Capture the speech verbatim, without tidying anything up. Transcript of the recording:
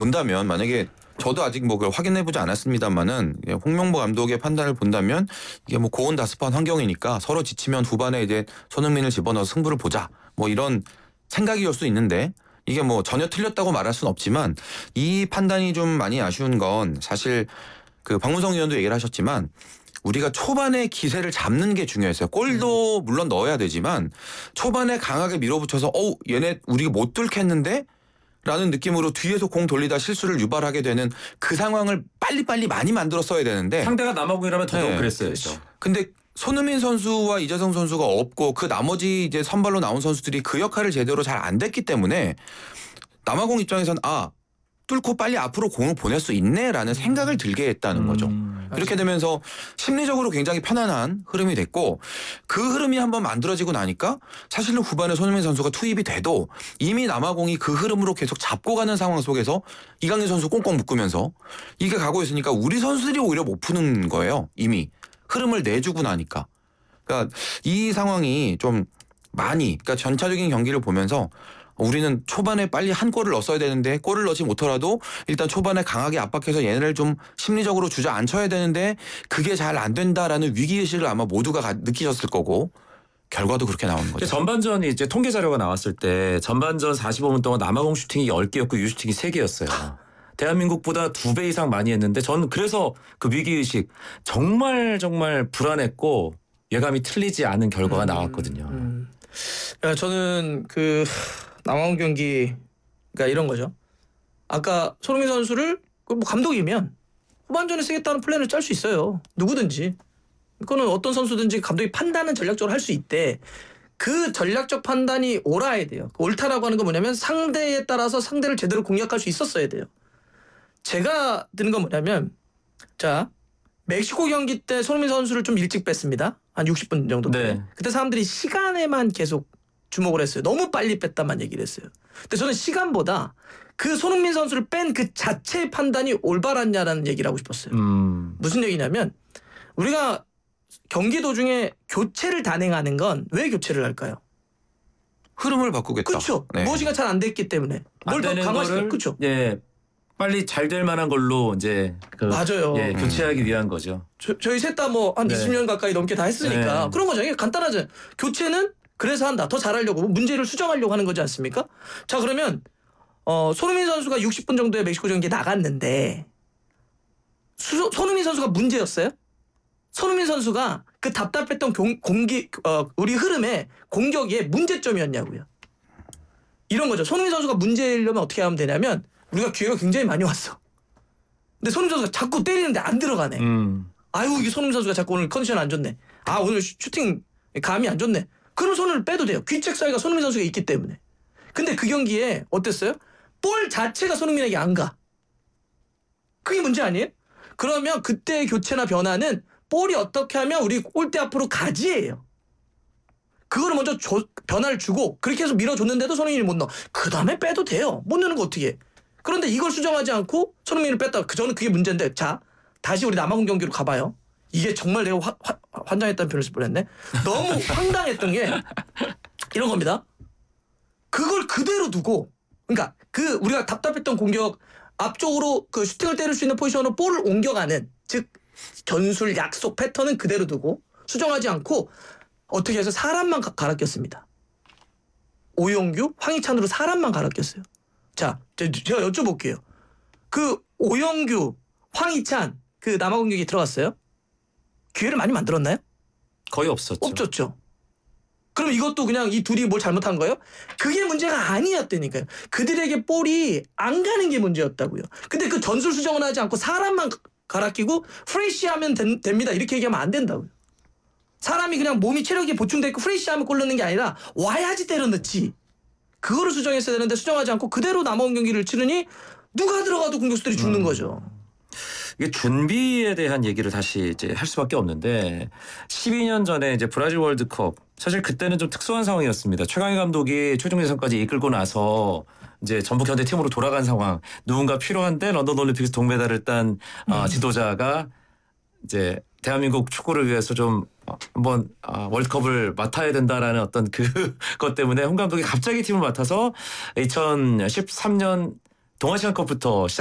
본다면 만약에 저도 아직 뭐 그걸 확인해보지 않았습니다만은 홍명보 감독의 판단을 본다면 이게 뭐 고온 다습한 환경이니까 서로 지치면 후반에 이제 손흥민을 집어넣어서 승부를 보자 뭐 이런 생각이올 수 있는데 이게 뭐 전혀 틀렸다고 말할 수는 없지만 이 판단이 좀 많이 아쉬운 건 사실 그 박문성 위원도 얘기를 하셨지만 우리가 초반에 기세를 잡는 게 중요했어요. 골도 물론 넣어야 되지만 초반에 강하게 밀어붙여서 어 얘네 우리가 못 뚫겠는데? 라는 느낌으로 뒤에서 공 돌리다 실수를 유발하게 되는 그 상황을 빨리빨리 많이 만들었어야 되는데 상대가 남아공이라면 더더욱 네. 그랬어야죠. 근데 손흥민 선수와 이재성 선수가 없고 그 나머지 이제 선발로 나온 선수들이 그 역할을 제대로 잘 안 됐기 때문에 남아공 입장에선 아 뚫고 빨리 앞으로 공을 보낼 수 있네라는 생각을 들게 했다는 거죠. 음. 그렇게 되면서 심리적으로 굉장히 편안한 흐름이 됐고 그 흐름이 한번 만들어지고 나니까 사실은 후반에 손흥민 선수가 투입이 돼도 이미 남아공이 그 흐름으로 계속 잡고 가는 상황 속에서 이강인 선수 꽁꽁 묶으면서 이게 가고 있으니까 우리 선수들이 오히려 못 푸는 거예요. 이미 흐름을 내주고 나니까. 그러니까 이 상황이 좀 많이 그러니까 전체적인 경기를 보면서 우리는 초반에 빨리 한 골을 넣었어야 되는데 골을 넣지 못하더라도 일단 초반에 강하게 압박해서 얘네를 좀 심리적으로 주저앉혀야 되는데 그게 잘 안 된다라는 위기의식을 아마 모두가 느끼셨을 거고 결과도 그렇게 나오는 거죠. 전반전이 이제 통계 자료가 나왔을 때 전반전 사십오 분 동안 남아공 슈팅이 열 개였고 유슈팅이 세 개였어요. 대한민국보다 두 배 이상 많이 했는데 저는 그래서 그 위기의식 정말 정말 불안했고 예감이 틀리지 않은 결과가 음, 나왔거든요. 음. 그러니까 저는 그 남아공 경기 그러니까 이런 거죠. 아까 손흥민 선수를 뭐 감독이면 후반전에 쓰겠다는 플랜을 짤 수 있어요. 누구든지. 그거는 어떤 선수든지 감독이 판단은 전략적으로 할 수 있대. 그 전략적 판단이 옳아야 돼요. 옳다라고 하는 건 뭐냐면 상대에 따라서 상대를 제대로 공략할 수 있었어야 돼요. 제가 드는 건 뭐냐면 자 멕시코 경기 때 손흥민 선수를 좀 일찍 뺐습니다. 한 육십 분 정도 때. 네. 그때 사람들이 시간에만 계속 주목을 했어요. 너무 빨리 뺐다만 얘기를 했어요. 근데 저는 시간보다 그 손흥민 선수를 뺀 그 자체의 판단이 올바랐냐라는 얘기를 하고 싶었어요. 음. 무슨 얘기냐면 우리가 경기 도중에 교체를 단행하는 건 왜 교체를 할까요? 흐름을 바꾸겠다. 그렇죠. 네. 무엇인가 잘 안 됐기 때문에. 안 뭘 더 되는 강화시켜. 거를 그렇죠. 예. 빨리 잘 될 만한 걸로 이제 그 맞아요. 예, 교체하기 위한 거죠. 저, 저희 셋 다 뭐 한 네. 이십 년 가까이 넘게 다 했으니까 네. 그런 거죠. 이게 간단하죠. 교체는 그래서 한다. 더 잘하려고 문제를 수정하려고 하는 거지 않습니까? 자 그러면 어, 손흥민 선수가 육십 분 정도의 멕시코 경기에 나갔는데 수, 손흥민 선수가 문제였어요? 손흥민 선수가 그 답답했던 공, 공기 어, 우리 흐름에 공격에 문제점이었냐고요. 이런 거죠. 손흥민 선수가 문제이려면 어떻게 하면 되냐면 우리가 기회가 굉장히 많이 왔어. 근데 손흥민 선수가 자꾸 때리는데 안 들어가네. 음. 아유 이게 손흥민 선수가 자꾸 오늘 컨디션 안 좋네. 아 오늘 슈팅 감이 안 좋네. 그럼 손을 빼도 돼요. 귀책 사이가 손흥민 선수가 있기 때문에. 근데 그 경기에 어땠어요? 볼 자체가 손흥민에게 안 가. 그게 문제 아니에요? 그러면 그때의 교체나 변화는 볼이 어떻게 하면 우리 골대 앞으로 가지예요. 그거를 먼저 조, 변화를 주고 그렇게 해서 밀어줬는데도 손흥민이 못 넣어. 그 다음에 빼도 돼요. 못 넣는 거 어떻게 해. 그런데 이걸 수정하지 않고 손흥민을 뺐다. 그 저는 그게 문제인데 자 다시 우리 남아공 경기로 가봐요. 이게 정말 내가 화, 화, 환장했다는 표현을 쓸 뻔했네. 너무 황당했던 게 이런 겁니다. 그걸 그대로 두고 그러니까 그 우리가 답답했던 공격 앞쪽으로 그 슈팅을 때릴 수 있는 포지션으로 볼을 옮겨가는 즉 전술 약속 패턴은 그대로 두고 수정하지 않고 어떻게 해서 사람만 가, 갈아 꼈습니다. 오영규, 황희찬으로 사람만 갈아 꼈어요. 자, 제가 여쭤볼게요. 그 오영규, 황희찬 그 남아공 경기 들어갔어요? 기회를 많이 만들었나요? 거의 없었죠. 없었죠. 그럼 이것도 그냥 이 둘이 뭘 잘못한 거예요? 그게 문제가 아니었다니까요. 그들에게 볼이 안 가는 게 문제였다고요. 근데 그 전술 수정을 하지 않고 사람만 갈아 끼고 프레시하면 된, 됩니다. 이렇게 얘기하면 안 된다고요. 사람이 그냥 몸이 체력이 보충되고 프레시하면 골 넣는 게 아니라 와야지 때려 넣지. 그거를 수정했어야 되는데 수정하지 않고 그대로 남아온 경기를 치르니 누가 들어가도 공격수들이 죽는 음. 거죠. 이게 준비에 대한 얘기를 다시 이제 할 수밖에 없는데 십이 년 전에 이제 브라질 월드컵 사실 그때는 좀 특수한 상황이었습니다. 최강희 감독이 최종 예선까지 이끌고 나서 이제 전북 현대 팀으로 돌아간 상황. 누군가 필요한데 런던 올림픽에서 동메달을 딴 음. 어, 지도자가 이제 대한민국 축구를 위해서 좀 한번 월드컵을 맡아야 된다라는 어떤 그것 때문에 홍 감독이 갑자기 팀을 맡아서 이천십삼 년 동아시안컵부터